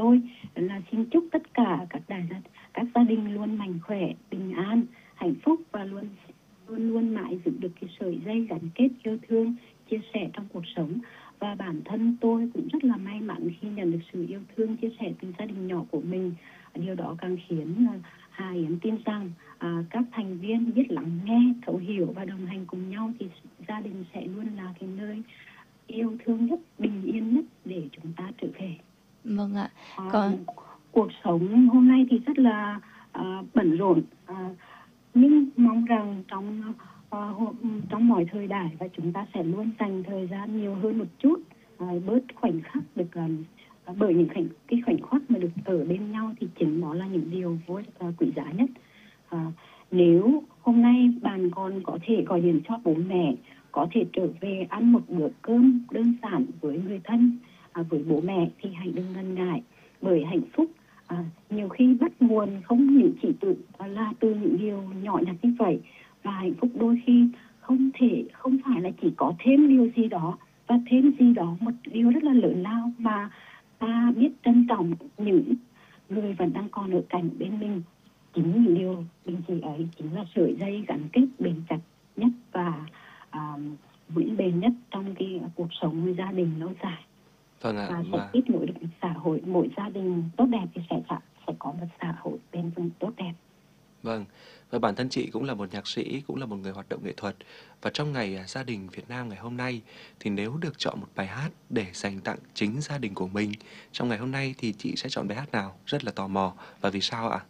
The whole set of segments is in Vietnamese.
tôi là xin chúc tất cả các gia đình luôn mạnh khỏe, bình an, hạnh phúc và luôn luôn mãi giữ được cái sợi dây gắn kết yêu thương, chia sẻ trong cuộc sống. Và bản thân tôi cũng rất là may mắn khi nhận được sự yêu thương, chia sẻ từ gia đình nhỏ của mình. Điều đó càng khiến Hà Yến tin rằng các thành viên biết lắng nghe, thấu hiểu và đồng hành cùng nhau thì gia đình sẽ luôn là cái nơi yêu thương nhất, bình yên nhất để chúng ta trở về. Vâng ạ. Cuộc sống hôm nay thì rất là bận rộn, nhưng mong rằng trong mọi thời đại và chúng ta sẽ luôn dành thời gian nhiều hơn một chút, bớt khoảnh khắc được bởi những cái khoảnh khắc mà được ở bên nhau thì chính đó là những điều vô quý giá nhất. Nếu hôm nay bạn còn có thể gọi điện cho bố mẹ, có thể trở về ăn một bữa cơm đơn giản với người thân, với bố mẹ thì hãy đừng ngần ngại, bởi hạnh phúc nhiều khi bắt nguồn không những chỉ là từ những điều nhỏ nhặt như vậy, và hạnh phúc đôi khi không phải là chỉ có thêm điều gì đó và thêm gì đó một điều rất là lớn lao, mà ta biết trân trọng những người vẫn đang còn ở cạnh bên mình. Chính những điều bình dị ấy chính là sợi dây gắn kết bền chặt nhất và vững bền nhất trong cái cuộc sống gia đình lâu dài. Vâng ạ. Và sẽ tiếp nối được một xã hội, mỗi gia đình tốt đẹp thì sẽ có một xã hội bền vững tốt đẹp. Vâng, và bản thân chị cũng là một nhạc sĩ, cũng là một người hoạt động nghệ thuật. Và trong ngày gia đình Việt Nam ngày hôm nay thì nếu được chọn một bài hát để dành tặng chính gia đình của mình trong ngày hôm nay thì chị sẽ chọn bài hát nào? Rất là tò mò. Và vì sao ạ?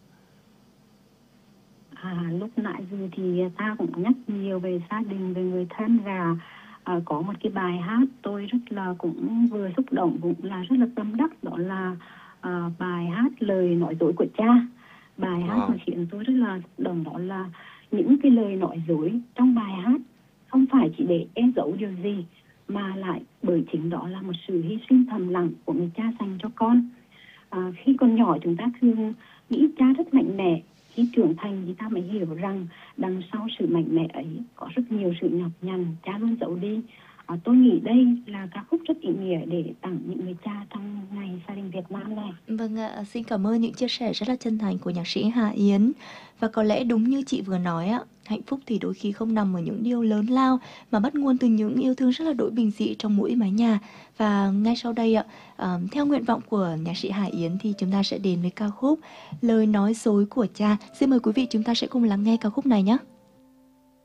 Lúc nãy giờ thì ta cũng nhắc nhiều về gia đình, về người thân, và có một cái bài hát tôi rất là cũng vừa xúc động cũng là rất là tâm đắc, đó là bài hát Lời Nói Dối của Cha. Bài hát mà khiến tôi rất là đồng, đó là những cái lời nói dối trong bài hát không phải chỉ để che giấu điều gì, mà lại bởi chính đó là một sự hy sinh thầm lặng của người cha dành cho con. Khi còn nhỏ chúng ta thường nghĩ cha rất mạnh mẽ, khi trưởng thành thì ta mới hiểu rằng đằng sau sự mạnh mẽ ấy có rất nhiều sự nhọc nhằn cha luôn giấu đi. Tôi nghĩ đây là ca khúc rất ý nghĩa để tặng những người cha trong ngày gia đình Việt Nam này. Vâng ạ, xin cảm ơn những chia sẻ rất là chân thành của nhạc sĩ Hà Yến. Và có lẽ đúng như chị vừa nói ạ, hạnh phúc thì đôi khi không nằm ở những điều lớn lao mà bắt nguồn từ những yêu thương rất là đỗi bình dị trong mỗi mái nhà. Và ngay sau đây ạ, theo nguyện vọng của nhạc sĩ Hà Yến thì chúng ta sẽ đến với ca khúc Lời Nói Dối của Cha. Xin mời quý vị chúng ta sẽ cùng lắng nghe ca khúc này nhé.